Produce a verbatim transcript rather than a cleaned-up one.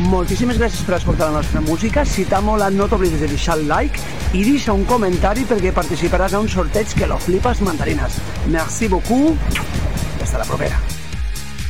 Moltíssimes gràcies per escoltar la nostra música. Si t'ha molat, no t'oblidis de deixar el like i deixa un comentari perquè participaràs a un sorteig que lo flipas mandarines. Merci beaucoup. Hasta la propera.